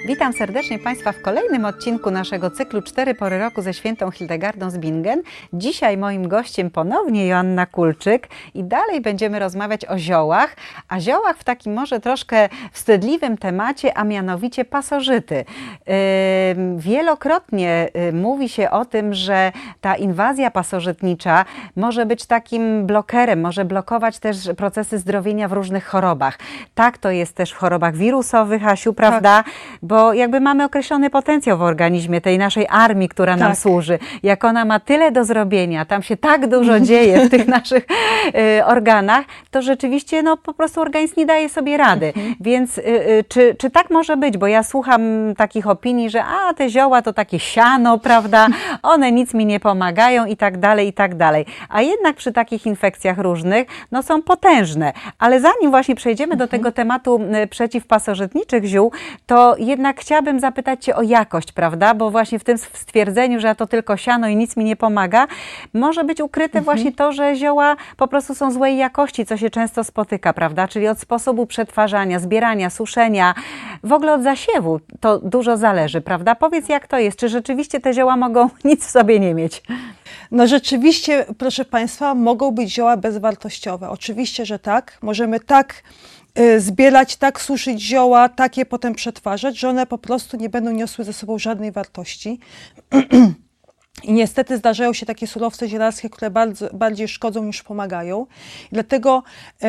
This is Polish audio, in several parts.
Witam serdecznie Państwa w kolejnym odcinku naszego cyklu 4 pory roku ze świętą Hildegardą z Bingen. Dzisiaj moim gościem ponownie Joanna Kulczyk i dalej będziemy rozmawiać o ziołach, a ziołach w takim może troszkę wstydliwym temacie, a mianowicie pasożyty. Wielokrotnie mówi się o tym, że ta inwazja pasożytnicza może być takim blokerem, może blokować też procesy zdrowienia w różnych chorobach. Tak to jest też w chorobach wirusowych, Asiu, prawda? Tak. Bo jakby mamy określony potencjał w organizmie tej naszej armii, która nam służy. Jak ona ma tyle do zrobienia, tam się tak dużo dzieje w tych naszych organach, to rzeczywiście no, po prostu organizm nie daje sobie rady. Więc czy tak może być? Bo ja słucham takich opinii, że te zioła to takie siano, prawda? One nic mi nie pomagają i tak dalej, i tak dalej. A jednak przy takich infekcjach różnych, no są potężne. Ale zanim właśnie przejdziemy do tego tematu przeciwpasożytniczych ziół, to jednak chciałabym zapytać Cię o jakość, prawda? Bo właśnie w tym stwierdzeniu, że to tylko siano i nic mi nie pomaga, może być ukryte właśnie to, że zioła po prostu są złej jakości, co się często spotyka, prawda? Czyli od sposobu przetwarzania, zbierania, suszenia, w ogóle od zasiewu to dużo zależy, prawda? Powiedz, jak to jest? Czy rzeczywiście te zioła mogą nic w sobie nie mieć? No rzeczywiście, proszę Państwa, mogą być zioła bezwartościowe. Oczywiście, że tak. Możemy tak zbierać, tak suszyć zioła, tak je potem przetwarzać, że one po prostu nie będą niosły ze sobą żadnej wartości. I niestety zdarzają się takie surowce zielarskie, które bardziej szkodzą niż pomagają. I dlatego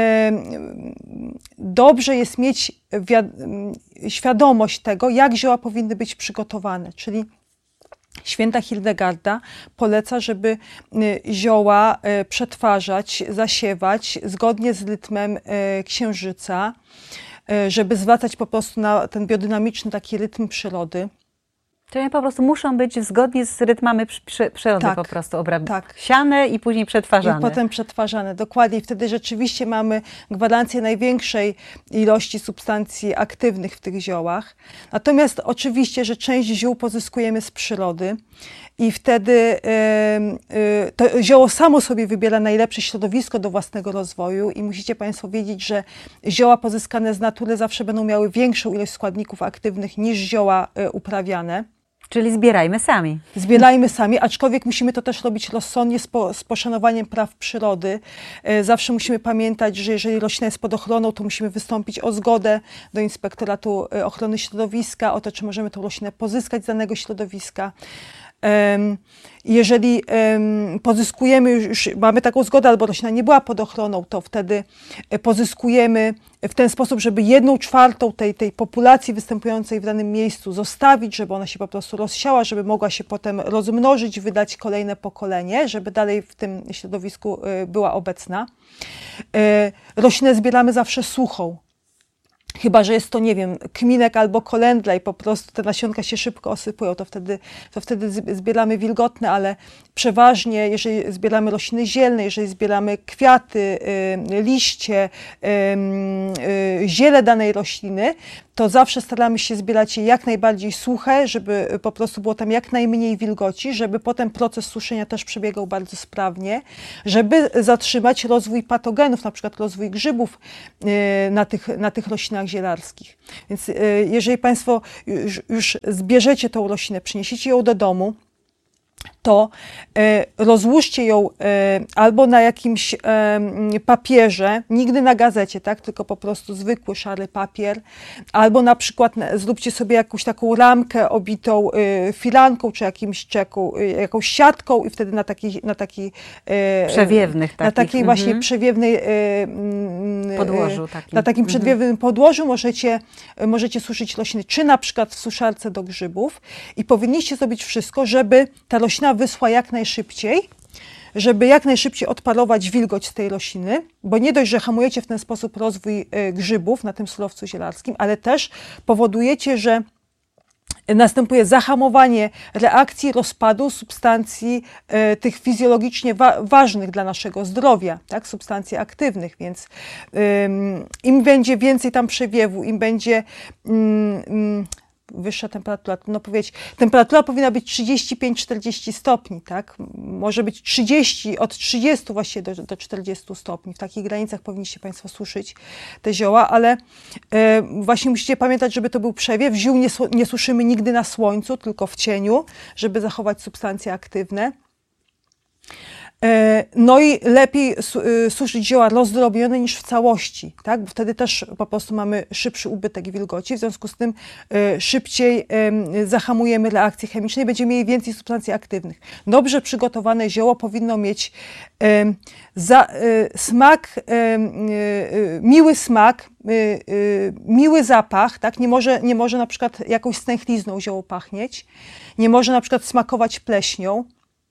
dobrze jest mieć świadomość tego, jak zioła powinny być przygotowane. Czyli święta Hildegarda poleca, żeby zioła przetwarzać, zasiewać zgodnie z rytmem księżyca, żeby zwracać po prostu na ten biodynamiczny taki rytm przyrody. Czyli po prostu muszą być zgodnie z rytmami przyrody po prostu siane i później przetwarzane. I potem przetwarzane, dokładnie. I wtedy rzeczywiście mamy gwarancję największej ilości substancji aktywnych w tych ziołach. Natomiast oczywiście, że część ziół pozyskujemy z przyrody i wtedy to zioło samo sobie wybiera najlepsze środowisko do własnego rozwoju i musicie Państwo wiedzieć, że zioła pozyskane z natury zawsze będą miały większą ilość składników aktywnych niż zioła uprawiane. Czyli zbierajmy sami. Zbierajmy sami, aczkolwiek musimy to też robić rozsądnie, z poszanowaniem praw przyrody. Zawsze musimy pamiętać, że jeżeli roślina jest pod ochroną, to musimy wystąpić o zgodę do Inspektoratu Ochrony Środowiska, o to, czy możemy tę roślinę pozyskać z danego środowiska. Jeżeli pozyskujemy, już mamy taką zgodę, albo roślina nie była pod ochroną, to wtedy pozyskujemy w ten sposób, żeby 1/4 tej populacji występującej w danym miejscu zostawić, żeby ona się po prostu rozsiała, żeby mogła się potem rozmnożyć, wydać kolejne pokolenie, żeby dalej w tym środowisku była obecna. Roślinę zbieramy zawsze suchą. Chyba że jest to, nie wiem, kminek albo kolendra i po prostu te nasionka się szybko osypują, to wtedy zbieramy wilgotne, ale przeważnie, jeżeli zbieramy rośliny zielne, jeżeli zbieramy kwiaty, liście, ziele danej rośliny, to zawsze staramy się zbierać je jak najbardziej suche, żeby po prostu było tam jak najmniej wilgoci, żeby potem proces suszenia też przebiegał bardzo sprawnie, żeby zatrzymać rozwój patogenów, na przykład rozwój grzybów na tych roślinach zielarskich. Więc jeżeli Państwo już zbierzecie tą roślinę, przyniesiecie ją do domu, to rozłóżcie ją albo na jakimś papierze, nigdy na gazecie, tak, tylko po prostu zwykły szary papier, albo na przykład zróbcie sobie jakąś taką ramkę obitą firanką, czy jakąś siatką i wtedy na takiej przewiewnych takich. Na takiej właśnie przewiewnej podłożu takim. Na takim przewiewnym podłożu możecie suszyć rośliny, czy na przykład w suszarce do grzybów i powinniście zrobić wszystko, żeby ta roślina wyschła jak najszybciej, żeby jak najszybciej odparować wilgoć z tej rośliny, bo nie dość, że hamujecie w ten sposób rozwój grzybów na tym surowcu zielarskim, ale też powodujecie, że następuje zahamowanie reakcji rozpadu substancji tych fizjologicznie ważnych dla naszego zdrowia, tak, substancji aktywnych, więc im będzie więcej tam przewiewu, im będzie wyższa temperatura, no powiedzieć, temperatura powinna być 35-40 stopni, tak? Może być 30, od 30 właściwie do 40 stopni. W takich granicach powinniście Państwo suszyć te zioła, ale właśnie musicie pamiętać, żeby to był przewiew. Ziół nie suszymy nigdy na słońcu, tylko w cieniu, żeby zachować substancje aktywne. No i lepiej suszyć zioła rozdrobnione niż w całości, tak? Bo wtedy też po prostu mamy szybszy ubytek wilgoci, w związku z tym szybciej zahamujemy reakcje chemiczne i będziemy mieli więcej substancji aktywnych. Dobrze przygotowane zioło powinno mieć miły smak, miły zapach, tak? Nie może na przykład jakąś stęchlizną zioło pachnieć, nie może na przykład smakować pleśnią,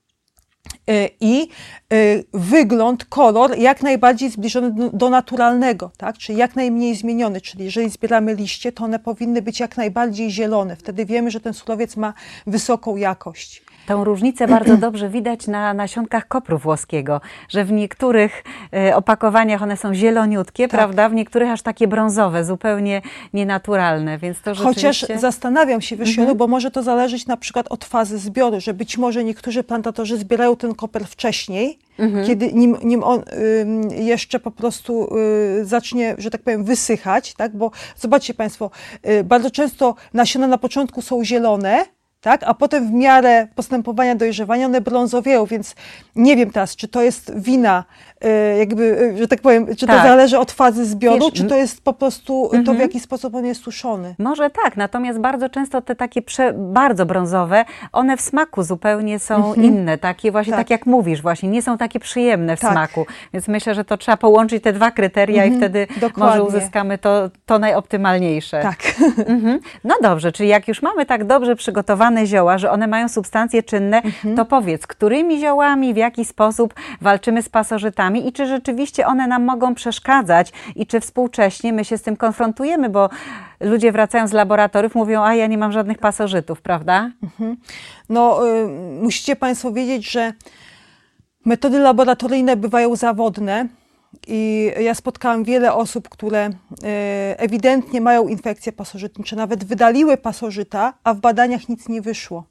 i wygląd, kolor jak najbardziej zbliżony do naturalnego, tak? Czyli jak najmniej zmieniony, czyli jeżeli zbieramy liście, to one powinny być jak najbardziej zielone. Wtedy wiemy, że ten surowiec ma wysoką jakość. Tą różnicę bardzo dobrze widać na nasionkach kopru włoskiego, że w niektórych opakowaniach one są zieloniutkie, tak, prawda? W niektórych aż takie brązowe, zupełnie nienaturalne, więc to rzeczywiście... Chociaż zastanawiam się, wiesz, Jolu, bo może to zależeć na przykład od fazy zbioru, że być może niektórzy plantatorzy zbierają ten koper wcześniej, kiedy nim on jeszcze po prostu zacznie, że tak powiem, wysychać, tak? Bo zobaczcie Państwo, bardzo często nasiona na początku są zielone, tak? A potem w miarę postępowania dojrzewania one brązowieją, więc nie wiem teraz, czy to jest wina, jakby, że tak powiem, czy to zależy od fazy zbioru, czy to jest po prostu to, w jaki sposób on jest suszony. Może tak, natomiast bardzo często te takie bardzo brązowe, one w smaku zupełnie są inne, takie właśnie, tak jak mówisz, właśnie nie są takie przyjemne w smaku, więc myślę, że to trzeba połączyć te dwa kryteria i wtedy może uzyskamy to najoptymalniejsze. Tak. No dobrze, czyli jak już mamy tak dobrze przygotowane zioła, że one mają substancje czynne, to powiedz, którymi ziołami, w jaki sposób walczymy z pasożytami i czy rzeczywiście one nam mogą przeszkadzać i czy współcześnie my się z tym konfrontujemy, bo ludzie wracają z laboratoriów, mówią, a ja nie mam żadnych pasożytów, prawda? No, musicie Państwo wiedzieć, że metody laboratoryjne bywają zawodne i ja spotkałam wiele osób, które ewidentnie mają infekcje pasożytnicze, nawet wydaliły pasożyta, a w badaniach nic nie wyszło.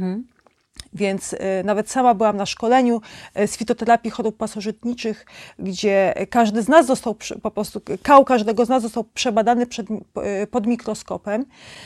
Więc nawet sama byłam na szkoleniu z fitoterapii chorób pasożytniczych, gdzie każdy z nas został, po prostu kał każdego z nas został przebadany pod mikroskopem.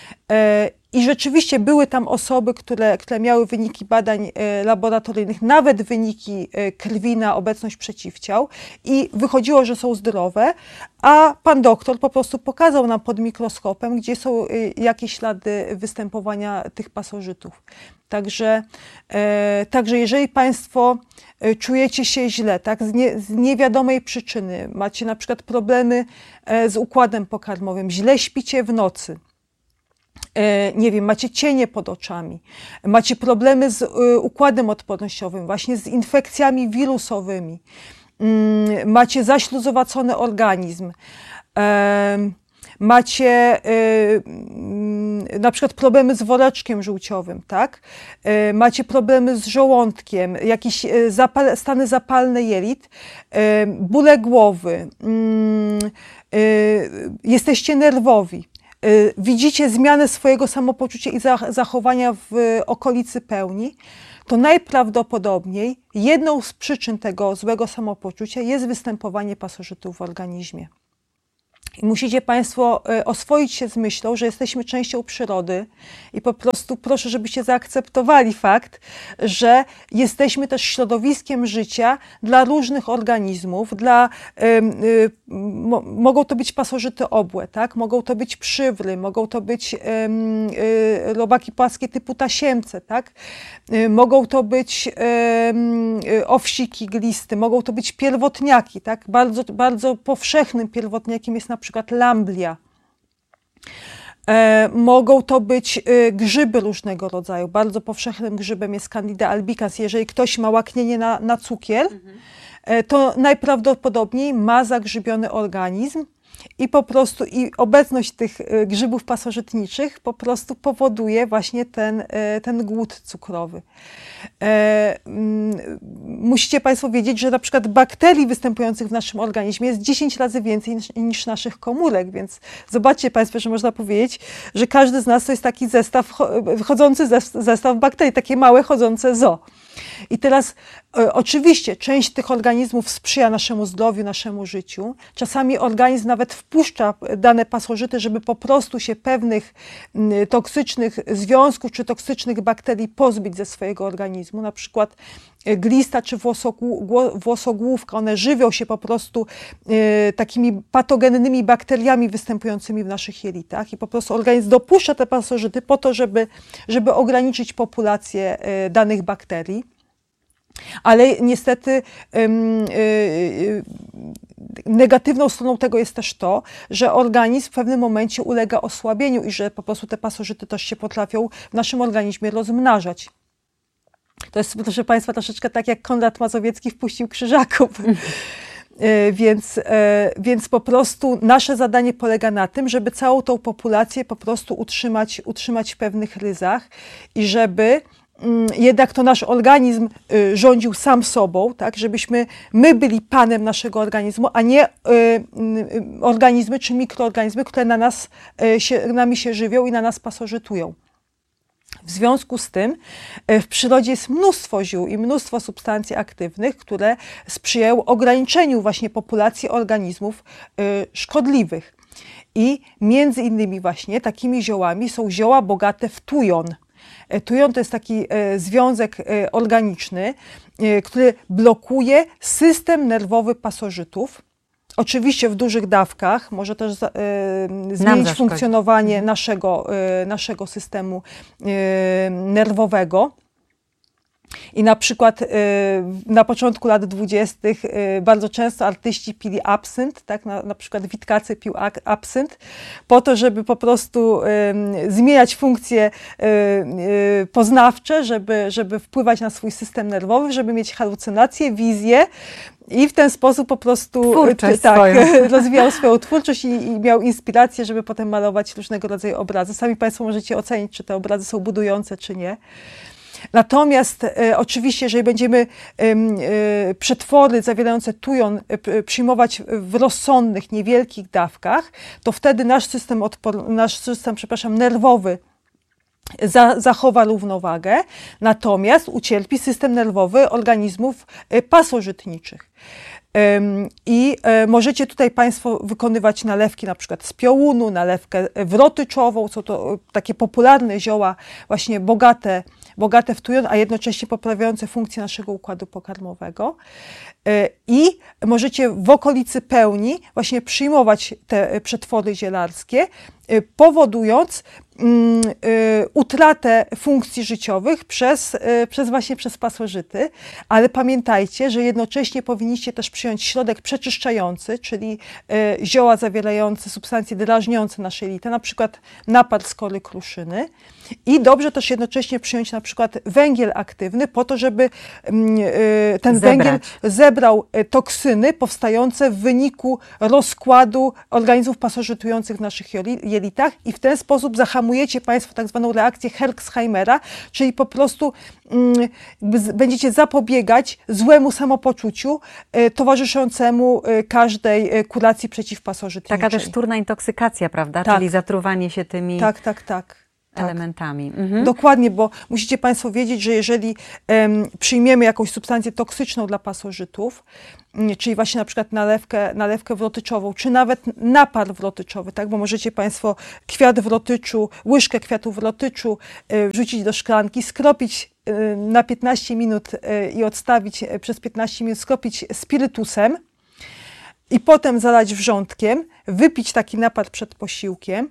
I rzeczywiście były tam osoby, które miały wyniki badań laboratoryjnych, nawet wyniki krwi na obecność przeciwciał i wychodziło, że są zdrowe, a pan doktor po prostu pokazał nam pod mikroskopem, gdzie są jakieś ślady występowania tych pasożytów. Także jeżeli Państwo czujecie się źle, tak, z niewiadomej przyczyny, macie na przykład problemy z układem pokarmowym, źle śpicie w nocy, nie wiem, macie cienie pod oczami, macie problemy z układem odpornościowym, właśnie z infekcjami wirusowymi, macie zaśluzowacony organizm, macie na przykład problemy z woreczkiem żółciowym, tak? Macie problemy z żołądkiem, jakieś stany zapalne jelit, bóle głowy, jesteście nerwowi, widzicie zmianę swojego samopoczucia i zachowania w okolicy pełni, to najprawdopodobniej jedną z przyczyn tego złego samopoczucia jest występowanie pasożytów w organizmie. I musicie Państwo oswoić się z myślą, że jesteśmy częścią przyrody i po prostu proszę, żebyście zaakceptowali fakt, że jesteśmy też środowiskiem życia dla różnych organizmów, mogą to być pasożyty obłe, tak? Mogą to być przywry, mogą to być robaki płaskie typu tasiemce, tak? Mogą to być owsiki glisty, mogą to być pierwotniaki, tak? Bardzo, bardzo powszechnym pierwotniakiem jest na przykład lamblia. Mogą to być grzyby różnego rodzaju. Bardzo powszechnym grzybem jest Candida albicans. Jeżeli ktoś ma łaknienie na cukier, to najprawdopodobniej ma zagrzybiony organizm. i po prostu obecność tych grzybów pasożytniczych po prostu powoduje właśnie ten głód cukrowy. Musicie Państwo wiedzieć, że na przykład bakterii występujących w naszym organizmie jest 10 razy więcej niż naszych komórek, więc zobaczcie Państwo, że można powiedzieć, że każdy z nas to jest taki chodzący zestaw bakterii, takie małe chodzące zoo. I teraz oczywiście część tych organizmów sprzyja naszemu zdrowiu, naszemu życiu. Czasami organizm nawet wpuszcza dane pasożyty, żeby po prostu się pewnych toksycznych związków czy toksycznych bakterii pozbyć ze swojego organizmu. Na przykład glista czy włosogłówka, one żywią się po prostu takimi patogennymi bakteriami występującymi w naszych jelitach i po prostu organizm dopuszcza te pasożyty po to, żeby ograniczyć populację danych bakterii. Ale niestety negatywną stroną tego jest też to, że organizm w pewnym momencie ulega osłabieniu i że po prostu te pasożyty też się potrafią w naszym organizmie rozmnażać. To jest, proszę Państwa, troszeczkę tak jak Konrad Mazowiecki wpuścił krzyżaków. Więc po prostu nasze zadanie polega na tym, żeby całą tą populację po prostu utrzymać w pewnych ryzach i żeby jednak to nasz organizm rządził sam sobą, tak, żebyśmy my byli panem naszego organizmu, a nie organizmy czy mikroorganizmy, które nami się żywią i na nas pasożytują. W związku z tym w przyrodzie jest mnóstwo ziół i mnóstwo substancji aktywnych, które sprzyjają ograniczeniu właśnie populacji organizmów szkodliwych. I między innymi właśnie takimi ziołami są zioła bogate w tujon. Tujon to jest taki związek organiczny, który blokuje system nerwowy pasożytów. Oczywiście w dużych dawkach może też zmienić funkcjonowanie naszego systemu nerwowego. I na przykład na początku lat 20. bardzo często artyści pili absynt, tak? Na przykład Witkacy pił absynt, po to, żeby po prostu zmieniać funkcje poznawcze, żeby wpływać na swój system nerwowy, żeby mieć halucynacje, wizje. I w ten sposób po prostu rozwijał swoją twórczość i miał inspirację, żeby potem malować różnego rodzaju obrazy. Sami Państwo możecie ocenić, czy te obrazy są budujące, czy nie. Natomiast oczywiście, jeżeli będziemy przetwory zawierające tujon przyjmować w rozsądnych, niewielkich dawkach, to wtedy nasz system nerwowy zachowa równowagę, natomiast ucierpi system nerwowy organizmów pasożytniczych. I możecie tutaj Państwo wykonywać nalewki na przykład z piołunu, nalewkę wrotyczową, są to takie popularne zioła właśnie bogate w tujon, a jednocześnie poprawiające funkcję naszego układu pokarmowego. I możecie w okolicy pełni właśnie przyjmować te przetwory zielarskie, powodując utratę funkcji życiowych przez pasożyty, ale pamiętajcie, że jednocześnie powinniście też przyjąć środek przeczyszczający, czyli zioła zawierające substancje drażniące nasze jelita, na przykład napar z kory kruszyny i dobrze też jednocześnie przyjąć na przykład węgiel aktywny po to, żeby ten węgiel zebrał toksyny powstające w wyniku rozkładu organizmów pasożytujących w naszych jelitach i w ten sposób zahamujecie Państwo tak zwaną reakcję Herxheimera, czyli po prostu będziecie zapobiegać złemu samopoczuciu towarzyszącemu każdej kuracji przeciwpasożytniczej. Taka też wtórna intoksykacja, prawda? Tak. Czyli zatruwanie się tymi elementami. Tak. Dokładnie, bo musicie Państwo wiedzieć, że jeżeli przyjmiemy jakąś substancję toksyczną dla pasożytów, czyli właśnie na przykład nalewkę wrotyczową, czy nawet napar wrotyczowy, tak? Bo możecie Państwo kwiat wrotyczu, łyżkę kwiatu wrotyczu wrzucić do szklanki, skropić na 15 minut i odstawić przez 15 minut, skropić spirytusem i potem zalać wrzątkiem, wypić taki napar przed posiłkiem.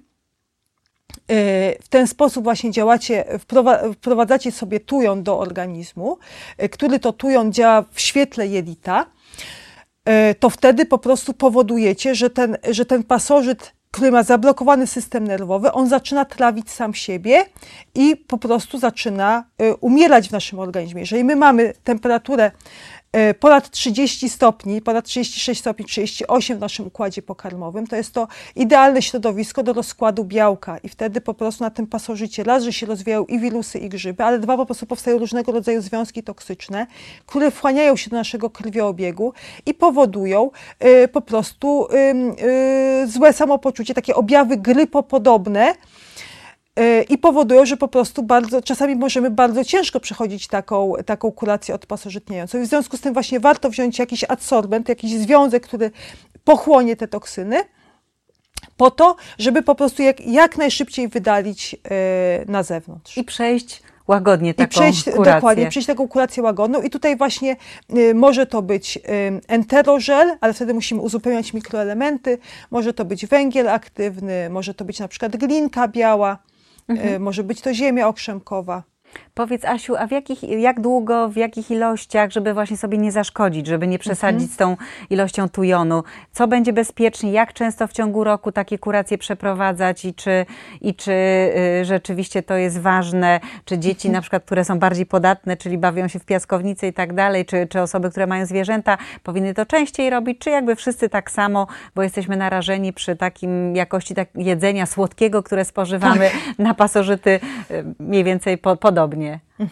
W ten sposób właśnie wprowadzacie sobie tujon do organizmu, który to tujon działa w świetle jelita, to wtedy po prostu powodujecie, że ten pasożyt, który ma zablokowany system nerwowy, on zaczyna trawić sam siebie i po prostu zaczyna umierać w naszym organizmie. Jeżeli my mamy temperaturę ponad 30 stopni, ponad 36 stopni, 38 w naszym układzie pokarmowym, to jest to idealne środowisko do rozkładu białka i wtedy po prostu na tym pasożycie raz, że się rozwijają i wirusy, i grzyby, ale dwa, po prostu powstają różnego rodzaju związki toksyczne, które wchłaniają się do naszego krwiobiegu i powodują po prostu złe samopoczucie, takie objawy grypopodobne, i powodują, że po prostu czasami możemy bardzo ciężko przechodzić taką kurację odpasożytniającą. I w związku z tym właśnie warto wziąć jakiś adsorbent, jakiś związek, który pochłonie te toksyny, po to, żeby po prostu jak najszybciej wydalić na zewnątrz. I przejść łagodnie taką kurację. Dokładnie, przejść taką kurację łagodną. I tutaj właśnie może to być enterożel, ale wtedy musimy uzupełniać mikroelementy. Może to być węgiel aktywny, może to być na przykład glinka biała, może być to ziemia okrzemkowa. Powiedz, Asiu, a jak długo, w jakich ilościach, żeby właśnie sobie nie zaszkodzić, żeby nie przesadzić z tą ilością tujonu? Co będzie bezpiecznie? Jak często w ciągu roku takie kuracje przeprowadzać i czy rzeczywiście to jest ważne? Czy dzieci na przykład, które są bardziej podatne, czyli bawią się w piaskownicy i tak dalej, czy osoby, które mają zwierzęta, powinny to częściej robić? Czy jakby wszyscy tak samo, bo jesteśmy narażeni przy takim jakości jedzenia słodkiego, które spożywamy na pasożyty mniej więcej podobnie?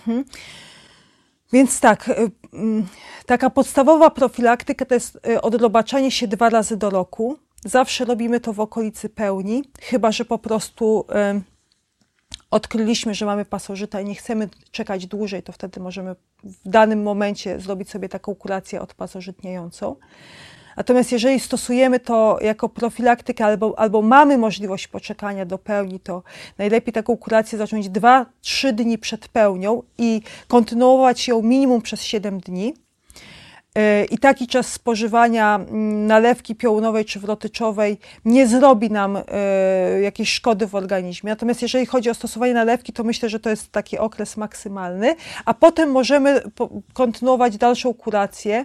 Więc tak, taka podstawowa profilaktyka to jest odrobaczanie się 2 razy do roku. Zawsze robimy to w okolicy pełni, chyba że po prostu odkryliśmy, że mamy pasożyta i nie chcemy czekać dłużej, to wtedy możemy w danym momencie zrobić sobie taką kurację odpasożytniającą. Natomiast jeżeli stosujemy to jako profilaktykę albo mamy możliwość poczekania do pełni, to najlepiej taką kurację zacząć 2-3 dni przed pełnią i kontynuować ją minimum przez 7 dni. I taki czas spożywania nalewki piołunowej czy wrotyczowej nie zrobi nam jakiejś szkody w organizmie. Natomiast jeżeli chodzi o stosowanie nalewki, to myślę, że to jest taki okres maksymalny, a potem możemy kontynuować dalszą kurację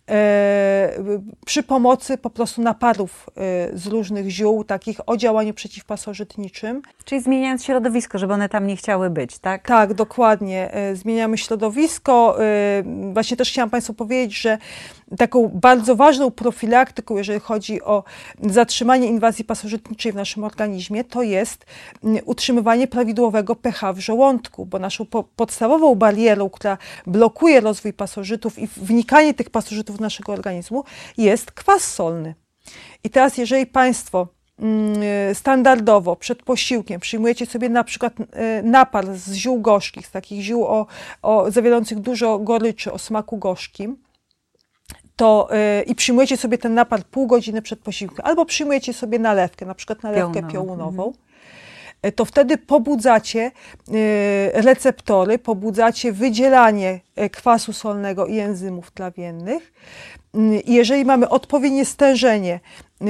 przy pomocy po prostu naparów z różnych ziół, takich o działaniu przeciwpasożytniczym. Czyli zmieniając środowisko, żeby one tam nie chciały być, tak? Tak, dokładnie. Zmieniamy środowisko. Właśnie też chciałam Państwu powiedzieć, że taką bardzo ważną profilaktyką, jeżeli chodzi o zatrzymanie inwazji pasożytniczej w naszym organizmie, to jest utrzymywanie prawidłowego pH w żołądku, bo naszą podstawową barierą, która blokuje rozwój pasożytów i wnikanie tych pasożytów do naszego organizmu, jest kwas solny. I teraz, jeżeli Państwo standardowo przed posiłkiem przyjmujecie sobie na przykład napar z ziół gorzkich, z takich ziół zawierających dużo goryczy, o smaku gorzkim, i przyjmujecie sobie ten napar pół godziny przed posiłkiem, albo przyjmujecie sobie nalewkę, na przykład nalewkę piołunową, to wtedy pobudzacie receptory, pobudzacie wydzielanie kwasu solnego i enzymów trawiennych. I jeżeli mamy odpowiednie stężenie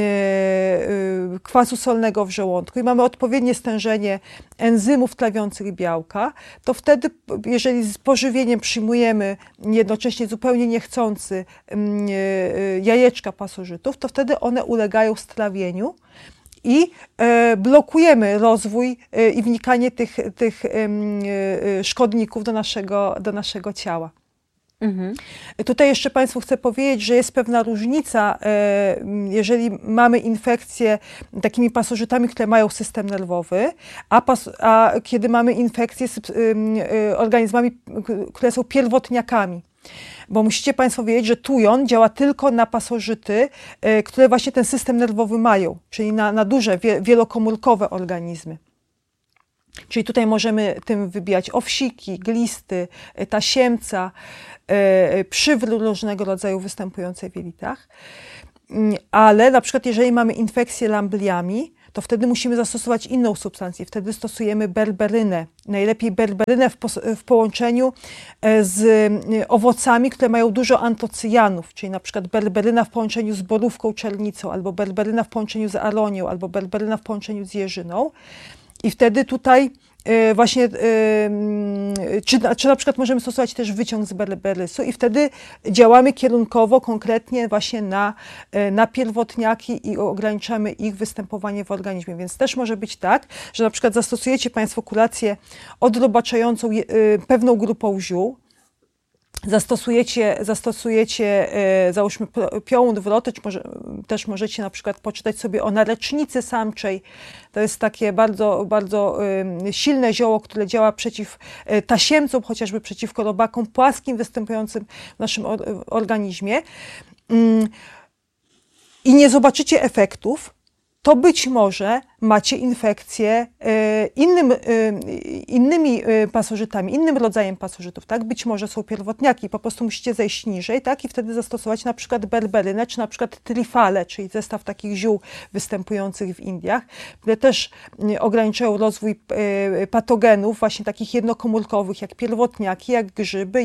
kwasu solnego w żołądku i mamy odpowiednie stężenie enzymów trawiących białka, to wtedy, jeżeli z pożywieniem przyjmujemy jednocześnie zupełnie niechcący jajeczka pasożytów, to wtedy one ulegają strawieniu i blokujemy rozwój i wnikanie tych szkodników do naszego ciała. Tutaj jeszcze Państwu chcę powiedzieć, że jest pewna różnica, jeżeli mamy infekcje takimi pasożytami, które mają system nerwowy, a kiedy mamy infekcje z organizmami, które są pierwotniakami. Bo musicie Państwo wiedzieć, że tujon działa tylko na pasożyty, które właśnie ten system nerwowy mają, czyli na duże, wielokomórkowe organizmy. Czyli tutaj możemy tym wybijać owsiki, glisty, tasiemca, przywór różnego rodzaju występujące w jelitach. Ale na przykład jeżeli mamy infekcję lambliami, to wtedy musimy zastosować inną substancję. Wtedy stosujemy berberynę. Najlepiej berberynę w połączeniu z owocami, które mają dużo antocyjanów, czyli na przykład berberyna w połączeniu z borówką czernicą, albo berberyna w połączeniu z aronią, albo berberyna w połączeniu z jeżyną. I wtedy tutaj właśnie, czy na przykład możemy stosować też wyciąg z berberysu i wtedy działamy kierunkowo, konkretnie właśnie na pierwotniaki i ograniczamy ich występowanie w organizmie. Więc też może być tak, że na przykład zastosujecie Państwo kurację odrobaczającą pewną grupą ziół, zastosujecie załóżmy piołun wroty, czy też możecie na przykład poczytać sobie o narecznicy samczej. To jest takie bardzo, bardzo silne zioło, które działa przeciw tasiemcom, chociażby przeciwko robakom płaskim występującym w naszym organizmie. I nie zobaczycie efektów, to być może macie infekcję innymi pasożytami, innym rodzajem pasożytów, tak? Być może są pierwotniaki, po prostu musicie zejść niżej, tak? I wtedy zastosować na przykład berberynę, czy na przykład trifale, czyli zestaw takich ziół występujących w Indiach, które też ograniczają rozwój patogenów, właśnie takich jednokomórkowych, jak pierwotniaki, jak grzyby,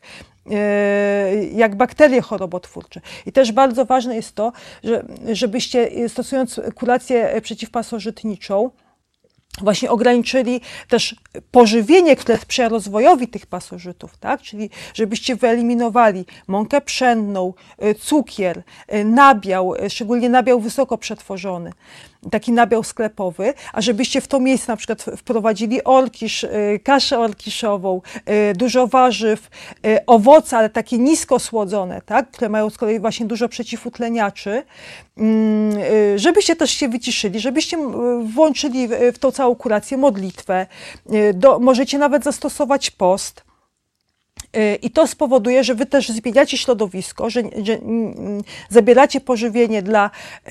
jak bakterie chorobotwórcze. I też bardzo ważne jest to, żebyście stosując kurację przeciwpasożytniczą, właśnie ograniczyli też pożywienie, które sprzyja rozwojowi tych pasożytów, tak? Czyli żebyście wyeliminowali mąkę pszenną, cukier, nabiał, szczególnie nabiał wysoko przetworzony, taki nabiał sklepowy, a żebyście w to miejsce na przykład wprowadzili orkisz, kaszę orkiszową, dużo warzyw, owoce, ale takie nisko słodzone, tak? Które mają z kolei właśnie dużo przeciwutleniaczy, żebyście też się wyciszyli, żebyście włączyli w tą całą kurację modlitwę, możecie nawet zastosować post. I to spowoduje, że wy też zmieniacie środowisko, że zabieracie pożywienie dla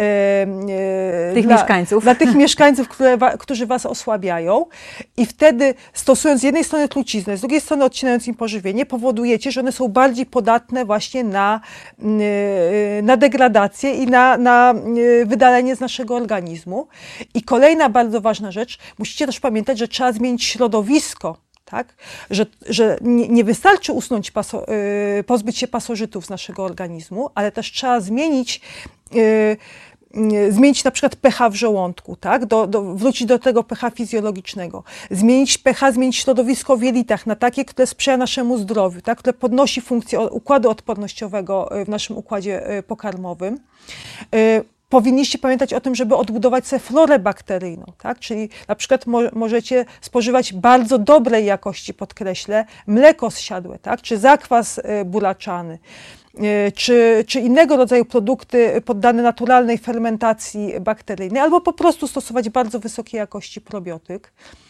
tych mieszkańców, którzy was osłabiają, i wtedy stosując z jednej strony truciznę, z drugiej strony odcinając im pożywienie, powodujecie, że one są bardziej podatne właśnie na degradację i na wydalenie z naszego organizmu. I kolejna bardzo ważna rzecz, musicie też pamiętać, że trzeba zmienić środowisko. Tak? Że nie wystarczy pozbyć się pasożytów z naszego organizmu, ale też trzeba zmienić na przykład pH w żołądku, tak? Wrócić do tego pH fizjologicznego, zmienić pH, zmienić środowisko w jelitach na takie, które sprzyja naszemu zdrowiu, tak? Które podnosi funkcję układu odpornościowego w naszym układzie pokarmowym. Powinniście pamiętać o tym, żeby odbudować sobie florę bakteryjną, tak? Czyli na przykład możecie spożywać bardzo dobrej jakości, podkreślę, mleko zsiadłe, tak? Czy zakwas buraczany, czy innego rodzaju produkty poddane naturalnej fermentacji bakteryjnej, albo po prostu stosować bardzo wysokiej jakości probiotyk.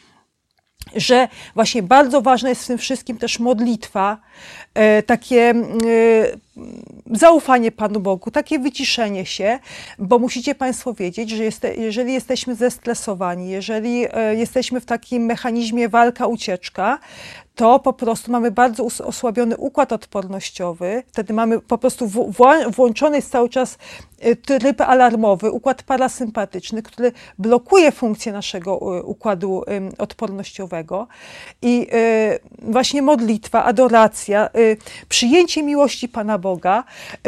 Że właśnie bardzo ważna jest w tym wszystkim też modlitwa, takie zaufanie Panu Bogu, takie wyciszenie się, bo musicie Państwo wiedzieć, że jeżeli jesteśmy zestresowani, jeżeli jesteśmy w takim mechanizmie walka-ucieczka, to po prostu mamy bardzo osłabiony układ odpornościowy, wtedy mamy po prostu włączony jest cały czas tryb alarmowy, układ parasympatyczny, który blokuje funkcję naszego układu odpornościowego, i właśnie modlitwa, adoracja, przyjęcie miłości Pana Boga,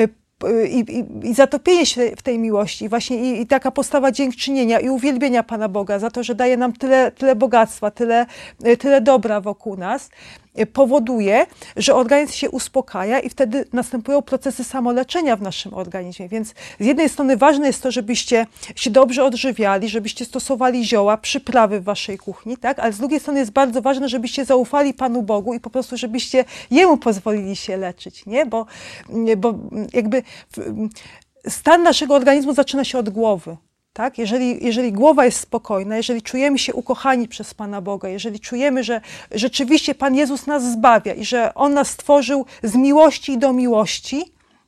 i zatopienie się w tej miłości, właśnie i taka postawa dziękczynienia i uwielbienia Pana Boga za to, że daje nam tyle bogactwa, tyle dobra wokół nas, powoduje, że organizm się uspokaja i wtedy następują procesy samoleczenia w naszym organizmie. Więc z jednej strony ważne jest to, żebyście się dobrze odżywiali, żebyście stosowali zioła, przyprawy w waszej kuchni, tak? Ale z drugiej strony jest bardzo ważne, żebyście zaufali Panu Bogu i po prostu, żebyście Jemu pozwolili się leczyć, nie? Bo jakby stan naszego organizmu zaczyna się od głowy. Tak? Jeżeli głowa jest spokojna, jeżeli czujemy się ukochani przez Pana Boga, jeżeli czujemy, że rzeczywiście Pan Jezus nas zbawia i że On nas stworzył z miłości i do miłości,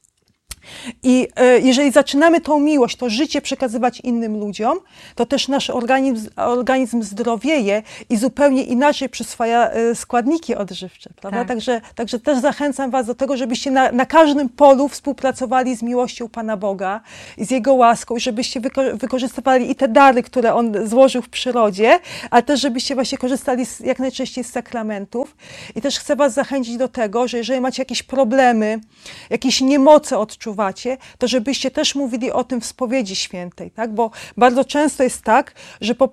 i jeżeli zaczynamy tą miłość, to życie przekazywać innym ludziom, to też nasz organizm zdrowieje i zupełnie inaczej przyswaja składniki odżywcze, prawda? Tak. Także też zachęcam was do tego, żebyście na każdym polu współpracowali z miłością Pana Boga i z Jego łaską, i żebyście wykorzystywali i te dary, które On złożył w przyrodzie, ale też żebyście właśnie korzystali jak najczęściej z sakramentów. I też chcę was zachęcić do tego, że jeżeli macie jakieś problemy, jakieś niemoce odczuwacie, to żebyście też mówili o tym w spowiedzi świętej, tak? Bo bardzo często jest tak, że po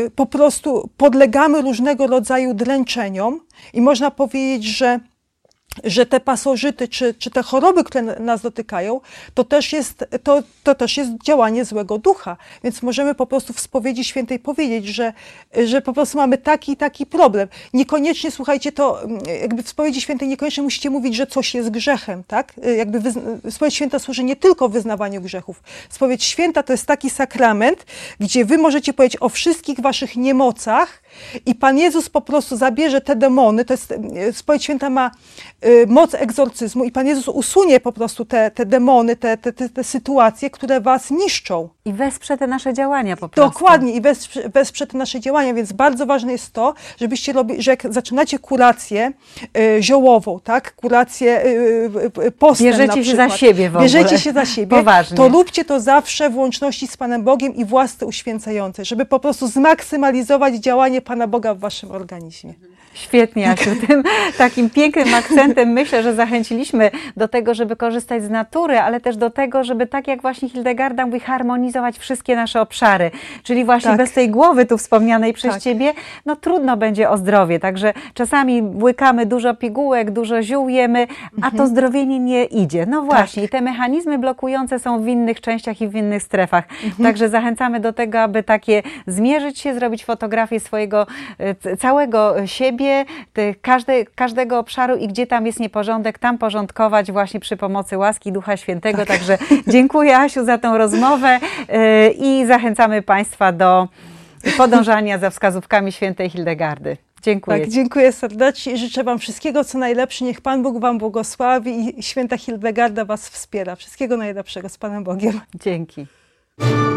prostu podlegamy różnego rodzaju dręczeniom i można powiedzieć, że że te pasożyty, czy te choroby, które nas dotykają, to też jest działanie złego ducha. Więc możemy po prostu w spowiedzi świętej powiedzieć, że po prostu mamy taki i taki problem. Niekoniecznie, słuchajcie, to jakby w spowiedzi świętej niekoniecznie musicie mówić, że coś jest grzechem, tak? Jakby spowiedź święta służy nie tylko wyznawaniu grzechów. Spowiedź święta to jest taki sakrament, gdzie wy możecie powiedzieć o wszystkich waszych niemocach i Pan Jezus po prostu zabierze te demony. To jest, spowiedź święta ma moc egzorcyzmu i Pan Jezus usunie po prostu te demony, te sytuacje, które was niszczą. I wesprze te nasze działania po prostu. Dokładnie, i wesprze te nasze działania, więc bardzo ważne jest to, żebyście robili, że jak zaczynacie kurację ziołową, tak, kurację postem Bierzecie na się przykład, za siebie w ogóle. Bierzecie się za siebie, Poważnie. to róbcie to zawsze w łączności z Panem Bogiem i w łasce uświęcającej, żeby po prostu zmaksymalizować działanie Pana Boga w waszym organizmie. Świetnie, Asiu. Tym takim pięknym akcentem myślę, że zachęciliśmy do tego, żeby korzystać z natury, ale też do tego, żeby tak jak właśnie Hildegarda mówi, harmonizować wszystkie nasze obszary. Czyli właśnie Tak. bez tej głowy tu wspomnianej przez Tak. Ciebie, no trudno będzie o zdrowie. Także czasami łykamy dużo pigułek, dużo ziół jemy, a to zdrowienie nie idzie. No właśnie, i te mechanizmy blokujące są w innych częściach i w innych strefach. Także zachęcamy do tego, aby takie zmierzyć się, zrobić fotografię swojego całego siebie, każdego obszaru i gdzie tam jest nieporządek, tam porządkować właśnie przy pomocy łaski Ducha Świętego. Także dziękuję, Asiu, za tą rozmowę i zachęcamy Państwa do podążania za wskazówkami świętej Hildegardy. Dziękuję. Tak, dziękuję serdecznie i życzę wam wszystkiego, co najlepsze. Niech Pan Bóg wam błogosławi i święta Hildegarda was wspiera. Wszystkiego najlepszego z Panem Bogiem. Dzięki.